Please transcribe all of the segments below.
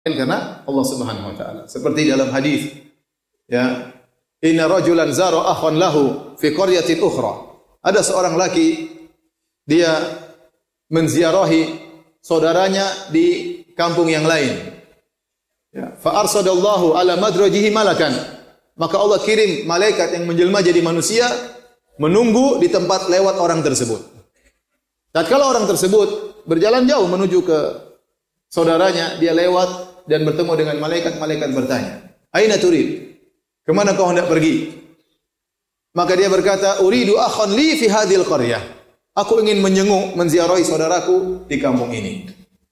karena Allah Subhanahu wa taala. Seperti dalam hadis, ya, inna rajulan zara akhan lahu fi qaryatin ukhra. Ada seorang laki, dia menziarahi saudaranya di kampung yang lain. Ya, fa arsadallahu ala madrajihi malakan. Maka Allah kirim malaikat yang menjelma jadi manusia menunggu di tempat lewat orang tersebut. Tatkala orang tersebut berjalan jauh menuju ke saudaranya, dia lewat dan bertemu dengan malaikat. Malaikat bertanya, "Aina turid?" Kemana kau hendak pergi? Maka dia berkata, "Uridu akhan li fi hadhil qaryah." Aku ingin menziarahi saudaraku di kampung ini.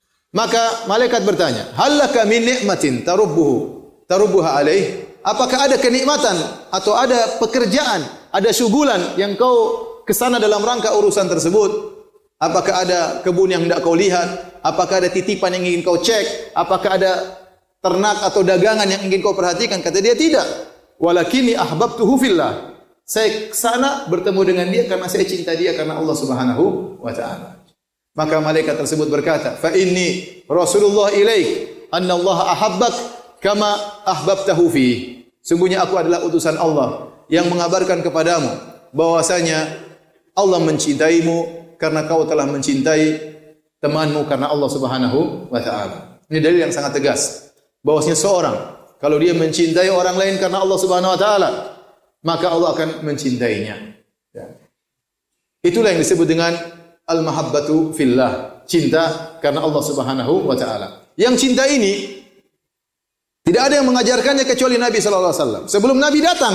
Maka malaikat bertanya, "Hal laka min ni'matin tarubbuha alaih?" Apakah ada kenikmatan atau ada pekerjaan, ada syugulan yang kau ke sana dalam rangka urusan tersebut? Apakah ada kebun yang hendak kau lihat? Apakah ada titipan yang ingin kau cek? Apakah ada ternak atau dagangan yang ingin kau perhatikan? Kata dia, tidak. Walakini ahbabtuhu fillah. Saya ke sana bertemu dengan dia karena saya cinta dia karena Allah Subhanahu wa taala. Maka malaikat tersebut berkata, "Fa inni Rasulullah ilaik, anna Allah ahabbak kama ahbabtahu fi." Sungguhnya aku adalah utusan Allah yang mengabarkan kepadamu bahwasanya Allah mencintaimu karena kau telah mencintai temanmu karena Allah Subhanahu wa taala. Ini dalil yang sangat tegas bahwasanya seorang kalau dia mencintai orang lain karena Allah Subhanahu wa taala, maka Allah akan mencintainya. Ya. Itulah yang disebut dengan al-mahabbatu fillah, cinta karena Allah Subhanahu wa taala. Yang cinta ini tidak ada yang mengajarkannya kecuali Nabi sallallahu alaihi wasallam. Sebelum Nabi datang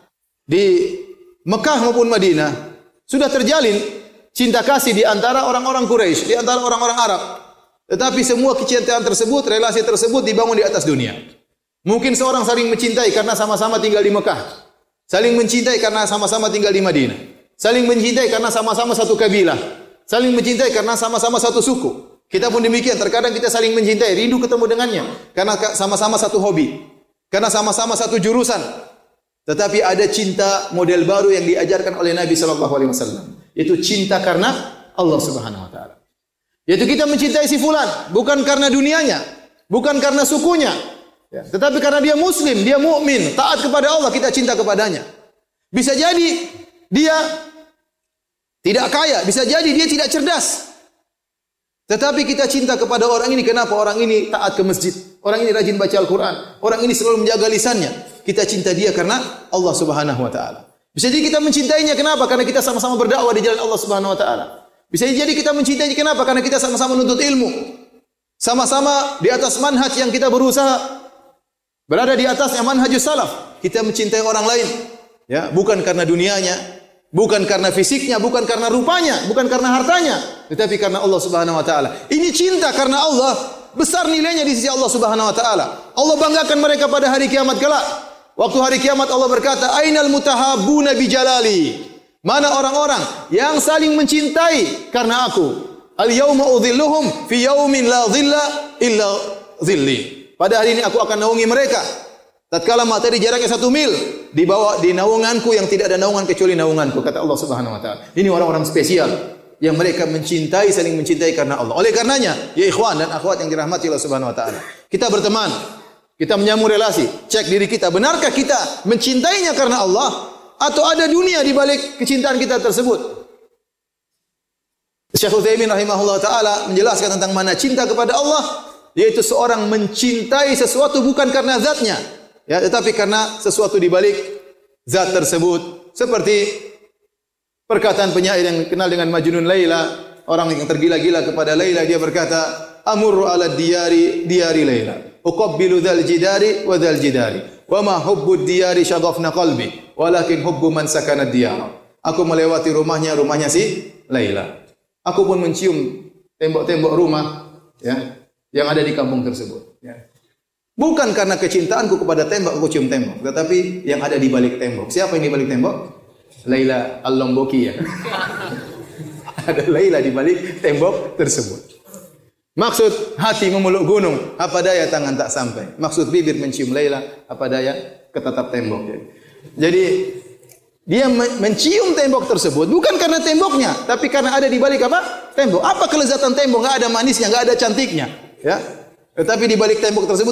di Mekah maupun Madinah, sudah terjalin cinta kasih di antara orang-orang Quraisy, di antara orang-orang Arab. Tetapi semua kecintaan tersebut, relasi tersebut dibangun di atas dunia. Mungkin seorang saling mencintai karena sama-sama tinggal di Mekah, saling mencintai karena sama-sama tinggal di Madinah, saling mencintai karena sama-sama satu kabilah, saling mencintai karena sama-sama satu suku. Kita pun demikian, terkadang kita saling mencintai, rindu ketemu dengannya karena sama-sama satu hobi, karena sama-sama satu jurusan. Tetapi ada cinta model baru yang diajarkan oleh Nabi sallallahu alaihi wasallam, yaitu cinta karena Allah Subhanahu wa taala. Yaitu kita mencintai si fulan bukan karena dunianya, bukan karena sukunya, ya, tetapi karena dia muslim, dia mukmin, taat kepada Allah, kita cinta kepadanya. Bisa jadi dia tidak kaya, bisa jadi dia tidak cerdas, tetapi kita cinta kepada orang ini. Kenapa? Orang ini taat ke masjid, orang ini rajin baca Al-Quran, orang ini selalu menjaga lisannya. Kita cinta dia karena Allah Subhanahu wa taala. Bisa jadi kita mencintainya, kenapa? Karena kita sama-sama berdakwah di jalan Allah Subhanahu wa taala. Bisa jadi kita mencintainya, kenapa? Karena kita sama-sama menuntut ilmu, sama-sama di atas manhaj yang kita berusaha berada di atasnya, manhajus salaf. Kita mencintai orang lain, ya, bukan karena dunianya, bukan karena fisiknya, bukan karena rupanya, bukan karena hartanya, tetapi karena Allah Subhanahu wa taala. Ini cinta karena Allah, besar nilainya di sisi Allah Subhanahu wa taala. Allah banggakan mereka pada hari kiamat kelak. Waktu hari kiamat Allah berkata, "Ainal mutahabbuna bi jalali?" Mana orang-orang yang saling mencintai karena aku? Al-yauma udhilluhum fi yaumin la dhilla illa dhilli. Pada hari ini aku akan naungi mereka tatkala matahari jaraknya 1 mil, dibawa di naunganku yang tidak ada naungan kecuali naunganku, kata Allah Subhanahu wa taala. Ini orang-orang spesial yang mereka mencintai, saling mencintai karena Allah. Oleh karenanya, ya ikhwan dan akhwat yang dirahmati Allah Subhanahu wa taala, kita berteman, kita menyambung relasi, cek diri kita, benarkah kita mencintainya karena Allah atau ada dunia di balik kecintaan kita tersebut? Syekh Utsaimin rahimahullah taala menjelaskan tentang mana cinta kepada Allah, yaitu seorang mencintai sesuatu bukan karena zatnya, ya, tetapi karena sesuatu di balik zat tersebut. Seperti perkataan penyair yang kenal dengan Majnun Laila, orang yang tergila-gila kepada Laila, dia berkata, "Amurru ala diyari Laila, uqabbilu dzal jidari wa dzal jidari, wa ma hubbud diyari shaghafna qalbi, walakin hubbu man sakana diyar." Aku melewati rumahnya si Laila. Aku pun mencium tembok-tembok rumah, ya, yang ada di kampung tersebut, ya. Bukan karena kecintaanku kepada tembok aku cium tembok, tetapi yang ada di balik tembok. Siapa yang di balik tembok? Laila Al-Lomboki, ya. Ada Laila di balik tembok tersebut. Maksud hati memeluk gunung, apa daya tangan tak sampai. Maksud bibir mencium Laila, apa daya ketatap tembok, ya. Jadi dia mencium tembok tersebut bukan karena temboknya, tapi karena ada di balik apa? Tembok. Apa kelezatan tembok? Enggak ada manisnya, enggak ada cantiknya, ya. Tetapi di balik tembok tersebut